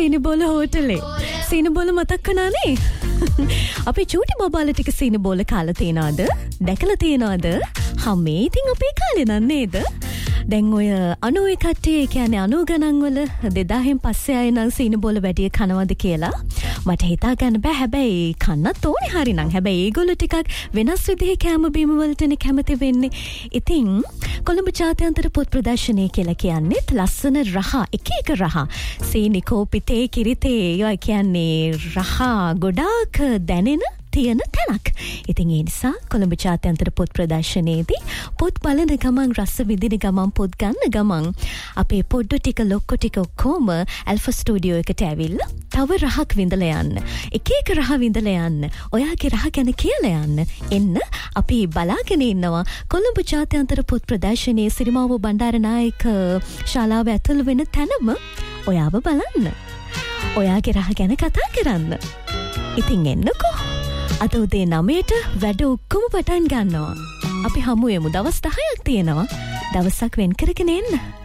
සීනිබෝල හෝටලේ. සීනිබෝල මතක් කනානේ? අපේ චූටි බබාලා ටික සීනිබෝල කාලා තියනවාද? දැකලා තියනවාද? මේ ඉතින් අපේ කාලේ නන් නේද? දැන් ඔය 90 කට්ටිය කියන්නේ 90 ගණන් වල 2000න් පස්සේ ආය නම් සීනිබෝල වැඩි කනවද කියලා මට හිතා ගන්න බෑ. හැබැයි කන්නත් ඕනේ හරිනම්. හැබැයි ඒගොල්ලෝ ටිකක් වෙනස් විදිහේ කැම බීම වලටනේ කැමති වෙන්නේ. ඉතින් කොළඹ ජාත්‍යන්තර පොත් ප්‍රදර්ශනය කියලා කියන්නේ ලස්සන රහ එක එක රහ. සීනි කෝපි තේ කිරි තේ ඒවා කියන්නේ රහ ගොඩාක් දැනෙන තියෙන තැනක්. ඉතින් ඒ නිසා කොළඹ ජාත්‍යන්තර පොත් ප්‍රදර්ශනයේදී පොත් බලන ගමන් රස විඳින ගමන් පොත් ගන්න ගමන් අපේ පොඩ්ඩු ටික ලොක්කො ටික ඔක්කොම ඇල්ෆා ස්ටුඩියෝ එකට ඇවිල්ලා තව රහක් විඳලා යන්න. එක එක රහ විඳලා යන්න. ඔයාගේ රහ ගැන කියලා යන්න. එන්න අපි බලාගෙන ඉන්නවා කොළඹ ජාත්‍යන්තර පොත් ප්‍රදර්ශනයේ සිරිමාවෝ බණ්ඩාරනායක ශාලාව ඇතුළු වෙන තැනම ඔයාව බලන්න. ඔයාගේ රහ ගැන කතා කරන්න. ඉතින් එන්නකෝ. අද උදේ 9ට වැඩ ඔක්කොම පටන් ගන්නවා. අපි හමු වෙමු. දවස් 10ක් තියෙනවා. දවසක් වෙන් කරගෙන එන්න.